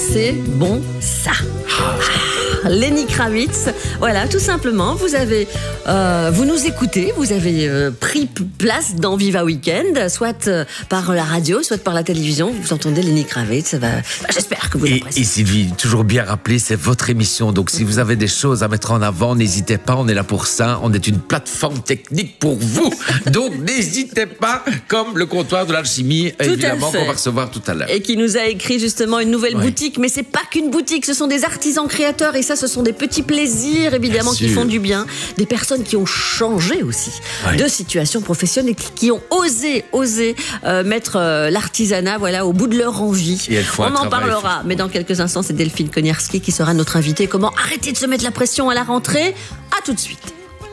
c'est bon ça. Lenny Kravitz, voilà, tout simplement, vous nous écoutez, vous avez pris place dans Viva Weekend, soit par la radio, soit par la télévision, vous entendez Lenny Kravitz, j'espère que vous appréciez. Et Sylvie, toujours bien rappelé, c'est votre émission, donc si vous avez des choses à mettre en avant, n'hésitez pas, on est là pour ça, on est une plateforme technique pour vous, donc n'hésitez pas, comme le comptoir de l'alchimie, évidemment, qu'on va recevoir tout à l'heure. Et qui nous a écrit justement une nouvelle boutique, mais c'est pas qu'une boutique, ce sont des artisans créateurs, et ça, ce sont des petits plaisirs, évidemment, qui font du bien. Des personnes qui ont changé aussi de situation professionnelle et qui ont osé mettre l'artisanat au bout de leur envie. On en parlera, mais dans quelques instants, c'est Delphine Koniarski qui sera notre invitée. Comment arrêter de se mettre la pression à la rentrée? À tout de suite.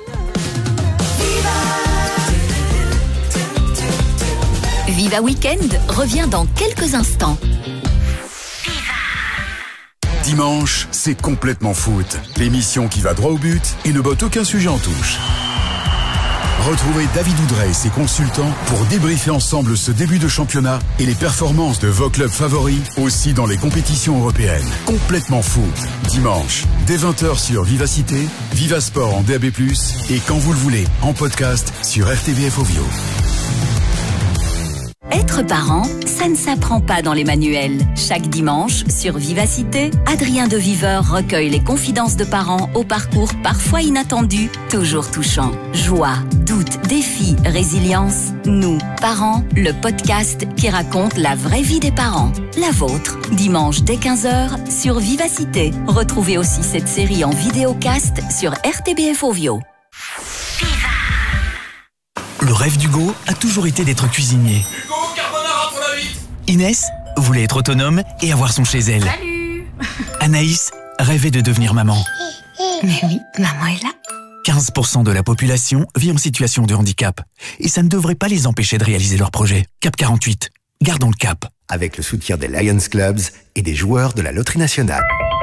Viva Weekend revient dans quelques instants. Dimanche, c'est complètement foot. L'émission qui va droit au but et ne botte aucun sujet en touche. Retrouvez David Oudrey et ses consultants pour débriefer ensemble ce début de championnat et les performances de vos clubs favoris, aussi dans les compétitions européennes. Complètement foot. Dimanche, dès 20h sur Vivacité, Viva Sport en DAB+, et quand vous le voulez, en podcast sur RTBF Ovio. Être parent, ça ne s'apprend pas dans les manuels. Chaque dimanche, sur Vivacité, Adrien de Viveur recueille les confidences de parents au parcours parfois inattendu, toujours touchant. Joie, doute, défi, résilience. Nous, parents, le podcast qui raconte la vraie vie des parents. La vôtre, dimanche dès 15h sur Vivacité. Retrouvez aussi cette série en vidéocast sur RTBF Ovio. Le rêve d'Hugo a toujours été d'être cuisinier. Hugo, carbonara pour la vite. Inès voulait être autonome et avoir son chez elle. Salut. Anaïs rêvait de devenir maman. Mais oui, maman est là. 15% de la population vit en situation de handicap. Et ça ne devrait pas les empêcher de réaliser leurs projets. Cap 48. Gardons le cap. Avec le soutien des Lions Clubs et des joueurs de la Loterie Nationale.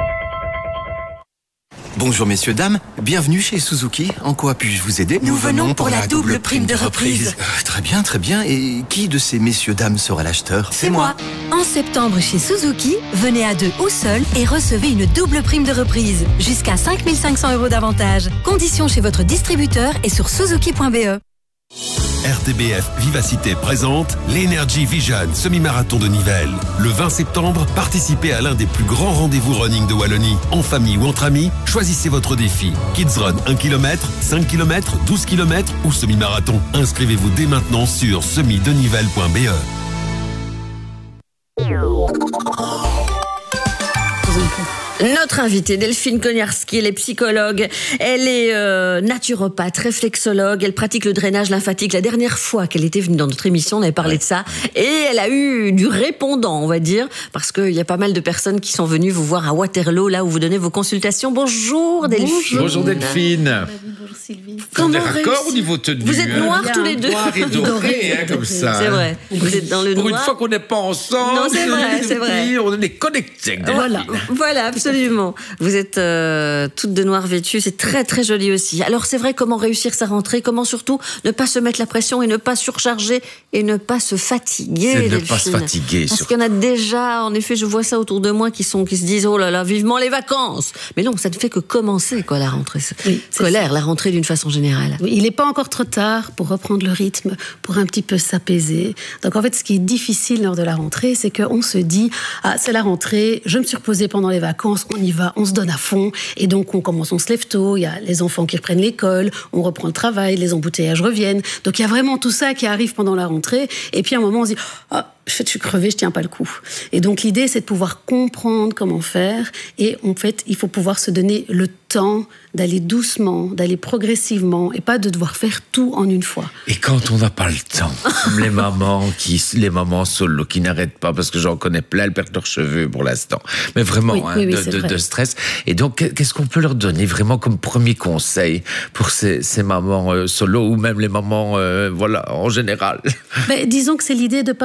Bonjour messieurs, dames, bienvenue chez Suzuki. En quoi puis-je vous aider? Nous venons pour la double prime de reprise. Très bien, très bien. Et qui de ces messieurs, dames sera l'acheteur? C'est moi. En septembre chez Suzuki, venez à 2 ou seul et recevez une double prime de reprise. Jusqu'à 5 500 € d'avantage. Conditions chez votre distributeur et sur suzuki.be. RTBF Vivacité présente l'Energy Vision semi-marathon de Nivelles. Le 20 septembre, participez à l'un des plus grands rendez-vous running de Wallonie. En famille ou entre amis, choisissez votre défi. Kids Run 1 km, 5 km, 12 km ou semi-marathon. Inscrivez-vous dès maintenant sur semi-denivelles.be. Notre invitée, Delphine Koniarski, elle est psychologue, elle est naturopathe, réflexologue, elle pratique le drainage lymphatique. La dernière fois qu'elle était venue dans notre émission, on avait parlé de ça, et elle a eu du répondant, on va dire, parce qu'il y a pas mal de personnes qui sont venues vous voir à Waterloo, là où vous donnez vos consultations. Bonjour Delphine. Bonjour Delphine. Bonjour Sylvie. Comment raccord au niveau tenue. Vous êtes noirs tous les deux. Noir et doré, comme ça. C'est vrai. Vous êtes dans le Pour noir. une fois qu'on n'est pas ensemble. Non, c'est vrai. On est connectés. Voilà, absolument. Vous êtes toutes de noir vêtues, c'est très très joli aussi. Alors c'est vrai, comment réussir sa rentrée, comment surtout ne pas se mettre la pression et ne pas surcharger et ne pas se fatiguer. C'est ne pas se fatiguer. Parce qu'il y en a déjà, en effet, je vois ça autour de moi qui se disent oh là là, vivement les vacances. Mais non, ça ne fait que commencer la rentrée scolaire, la rentrée d'une façon générale. Oui, il n'est pas encore trop tard pour reprendre le rythme, pour un petit peu s'apaiser. Donc en fait, ce qui est difficile lors de la rentrée, c'est qu'on se dit ah, c'est la rentrée, je me suis reposée pendant les vacances, on y va, on se donne à fond, et donc on se lève tôt, il y a les enfants qui reprennent l'école, on reprend le travail, les embouteillages reviennent, donc il y a vraiment tout ça qui arrive pendant la rentrée, et puis à un moment on se dit ah, je suis crevée, je tiens pas le coup. Et donc l'idée c'est de pouvoir comprendre comment faire, et en fait il faut pouvoir se donner le temps d'aller doucement, d'aller progressivement, et pas de devoir faire tout en une fois. Et quand on n'a pas le temps, comme les mamans solo qui n'arrêtent pas, parce que j'en connais plein, elles perdent leurs cheveux pour l'instant, mais vraiment de stress. Et donc qu'est-ce qu'on peut leur donner vraiment comme premier conseil pour ces mamans solo, ou même les mamans en général? Disons que c'est l'idée de pas devoir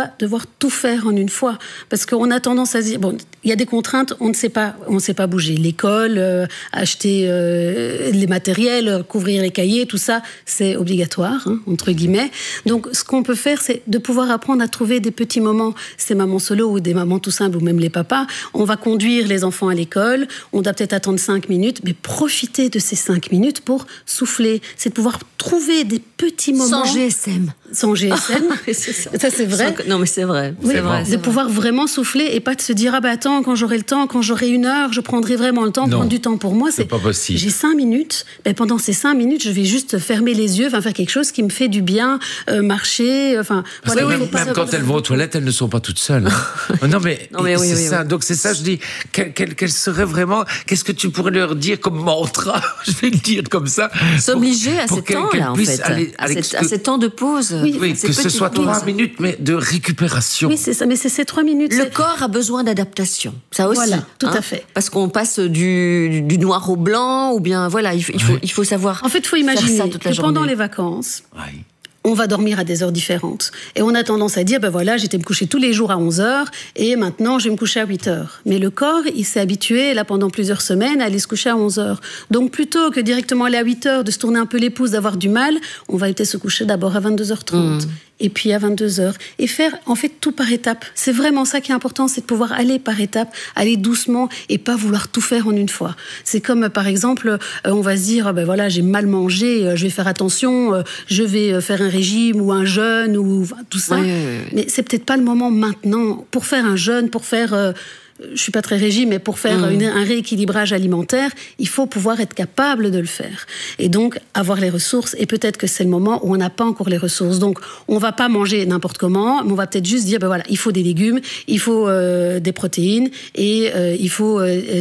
tout faire en une fois. Parce qu'on a tendance à se dire, bon, il y a des contraintes, on ne sait pas bouger. L'école, acheter les matériels, couvrir les cahiers, tout ça, c'est obligatoire, hein, entre guillemets. Donc, ce qu'on peut faire, c'est de pouvoir apprendre à trouver des petits moments. Ces mamans solo ou des mamans tout simples ou même les papas, on va conduire les enfants à l'école, on doit peut-être attendre 5 minutes, mais profiter de ces 5 minutes pour souffler. C'est de pouvoir trouver des petits moments. Sans GSM. Sans GSM. Ça, c'est vrai. Non, mais c'est vrai. Oui, c'est vrai. De pouvoir vraiment souffler et pas de se dire, ah bah attends, quand j'aurai le temps, quand j'aurai 1 heure, je prendrai vraiment le temps, prendre du temps pour moi. C'est pas possible. J'ai 5 minutes, ben pendant ces 5 minutes, je vais juste fermer les yeux, faire quelque chose qui me fait du bien, marcher, Parce que même quand elles vont aux toilettes, elles ne sont pas toutes seules. Non, mais c'est ça. Donc c'est ça, je dis, quelle serait vraiment, qu'est-ce que tu pourrais leur dire comme mantra, je vais le dire comme ça. S'obliger à ces temps-là, en fait, à ces temps de pause. Oui, que ce soit 3 minutes, mais de récupération. Oui, c'est ça, mais c'est ces 3 minutes. Le corps a besoin d'adaptation, ça aussi. Voilà, tout à fait. Parce qu'on passe du noir au blanc, ou bien, voilà, il faut savoir. En fait, il faut imaginer que pendant les vacances, on va dormir à des heures différentes. Et on a tendance à dire, ben voilà, j'étais me coucher tous les jours à 11h et maintenant je vais me coucher à 8h. Mais le corps, il s'est habitué, là, pendant plusieurs semaines, à aller se coucher à 11h. Donc, plutôt que directement aller à 8h, de se tourner un peu les pouces, d'avoir du mal, on va peut-être se coucher d'abord à 22h30. Et puis à 22h. Et faire, en fait, tout par étapes. C'est vraiment ça qui est important, c'est de pouvoir aller par étapes, aller doucement et pas vouloir tout faire en une fois. C'est comme, par exemple, on va se dire, ben voilà, j'ai mal mangé, je vais faire attention, je vais faire un régime ou un jeûne ou tout ça. Oui. Mais c'est peut-être pas le moment maintenant. Pour faire un jeûne, pour faire... je suis pas très régime, mais pour faire un rééquilibrage alimentaire, il faut pouvoir être capable de le faire. Et donc, avoir les ressources, et peut-être que c'est le moment où on n'a pas encore les ressources. Donc, on va pas manger n'importe comment, mais on va peut-être juste dire, ben voilà, il faut des légumes, il faut des protéines, et il faut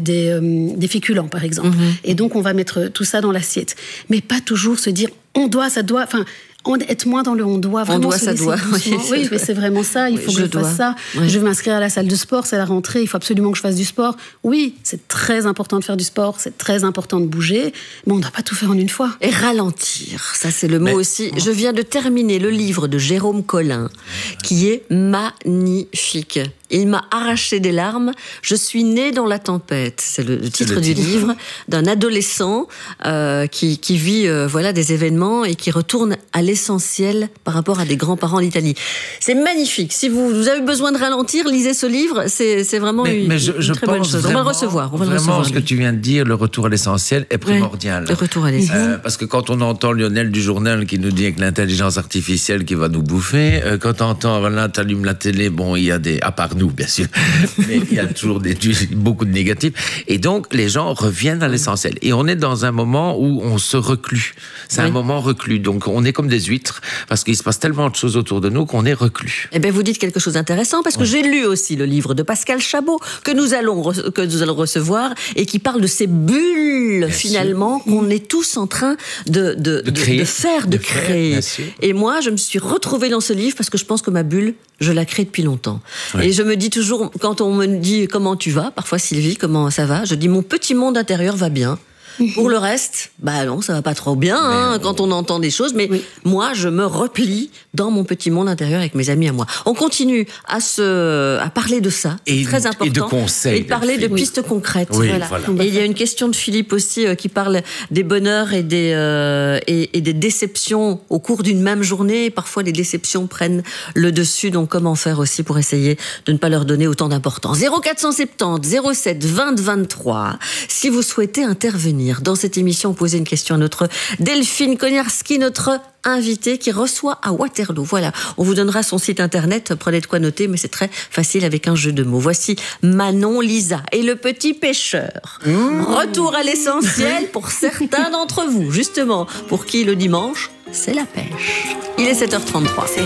des féculents, par exemple. Et donc, on va mettre tout ça dans l'assiette. Mais pas toujours se dire, on doit, ça doit... être moins dans le on doit, vraiment. On doit, ça doit. Oui, mais c'est vraiment ça. Il faut que je fasse ça. Oui. Je vais m'inscrire à la salle de sport, c'est la rentrée. Il faut absolument que je fasse du sport. Oui, c'est très important de faire du sport. C'est très important de bouger. Mais on ne doit pas tout faire en une fois. Et ralentir. Ça, c'est le mot aussi. Je viens de terminer le livre de Jérôme Collin, qui est magnifique. Il m'a arraché des larmes. Je suis née dans la tempête. C'est le titre du livre d'un adolescent qui vit des événements et qui retourne à l'essentiel par rapport à des grands-parents d'Italie. C'est magnifique. Si vous avez besoin de ralentir, lisez ce livre. C'est vraiment une très bonne chose. On va le recevoir. Ce que tu viens de dire, le retour à l'essentiel est primordial. Le retour à l'essentiel. Parce que quand on entend Lionel du journal qui nous dit avec l'intelligence artificielle qui va nous bouffer, quand on entend, voilà, t'allumes la télé, bon, il y a des... À part nous, bien sûr. Mais il y a toujours beaucoup de négatifs. Et donc, les gens reviennent à l'essentiel. Et on est dans un moment où on se reclue. C'est un moment reclus. Donc, on est comme des huîtres, parce qu'il se passe tellement de choses autour de nous qu'on est reclus. Eh bien, vous dites quelque chose d'intéressant, parce que j'ai lu aussi le livre de Pascal Chabot, que nous allons recevoir, et qui parle de ces bulles, finalement, qu'on est tous en train de créer. Et moi, je me suis retrouvée dans ce livre, parce que je pense que ma bulle, je la crée depuis longtemps. Et je me dis toujours, quand on me dit comment tu vas, parfois Sylvie, comment ça va, je dis mon petit monde intérieur va bien. Pour le reste, bah non, ça va pas trop bien quand on entend des choses, mais moi, je me replie dans mon petit monde intérieur avec mes amis à moi. On continue à parler de ça, c'est très important. Et de conseils. Et de parler de pistes concrètes. Voilà. Et il y a une question de Philippe aussi qui parle des bonheurs et des déceptions au cours d'une même journée. Parfois, les déceptions prennent le dessus, donc comment faire aussi pour essayer de ne pas leur donner autant d'importance. 0470 07 20 23. Si vous souhaitez intervenir dans cette émission, poser une question à notre Delphine Koniarski, notre invitée qui reçoit à Waterloo. Voilà, on vous donnera son site internet, prenez de quoi noter, mais c'est très facile avec un jeu de mots. Voici Manon Lisa et le petit pêcheur. Retour à l'essentiel pour certains d'entre vous, justement, pour qui le dimanche, c'est la pêche. Il est 7h33.